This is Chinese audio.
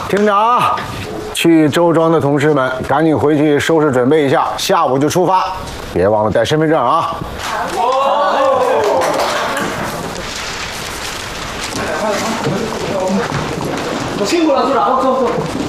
听着啊，去周庄的同事们，赶紧回去收拾准备一下，下午就出发，别忘了带身份证啊。 辛苦了，组长，走走走。